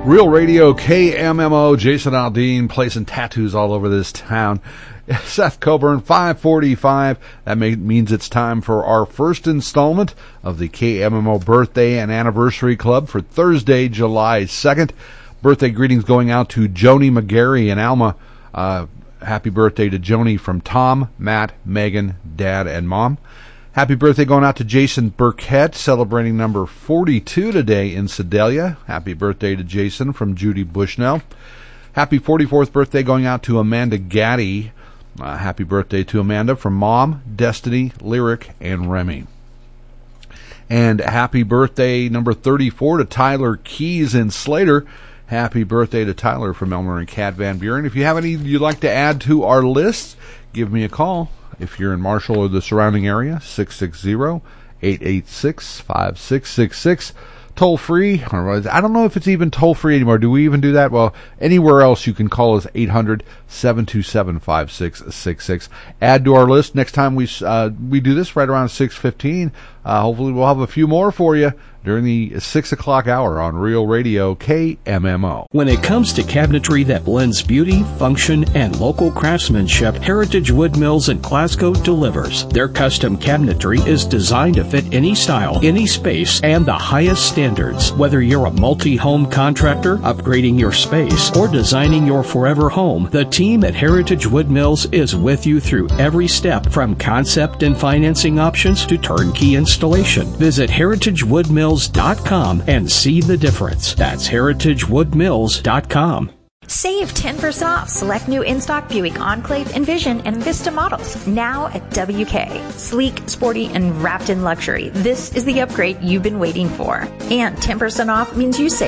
Real Radio KMMO, Jason Aldean placing tattoos all over this town. Seth Coburn, 5:45. That means it's time for our first installment of the KMMO Birthday and Anniversary Club for Thursday, July 2nd. Birthday greetings going out to Joni McGarry in Alma. Happy birthday to Joni from Tom, Matt, Megan, Dad, and Mom. Happy birthday going out to Jason Burkett, celebrating number 42 today in Sedalia. Happy birthday to Jason from Judy Bushnell. Happy 44th birthday going out to Amanda Gaddy. Happy birthday to Amanda from Mom, Destiny, Lyric, and Remy. And happy birthday number 34 to Tyler Keys in Slater. Happy birthday to Tyler from Elmer and Kat Van Buren. If you have any you'd like to add to our list, give me a call. If you're in Marshall or the surrounding area, 660-886-5666. Toll free. I don't know if it's even toll free anymore. Do we even do that? Well, anywhere else you can call us 800-727-5666. Add to our list. Next time we do this right around 6:15. Hopefully we'll have a few more for you during the 6 o'clock hour on Real Radio KMMO. When it comes to cabinetry that blends beauty, function, and local craftsmanship, Heritage Wood Mills in Glasgow delivers. Their custom cabinetry is designed to fit any style, any space, and the highest standards. Whether you're a multi-home contractor, upgrading your space, or designing your forever home, the team at Heritage Wood Mills is with you through every step, from concept and financing options to turnkey installation. Visit heritagewoodmills.com and see the difference. That's heritagewoodmills.com. Save 10% off select new in-stock Buick Enclave, Envision, and Vista models now at WK. Sleek, sporty, and wrapped in luxury. This is the upgrade you've been waiting for. And 10% off means you save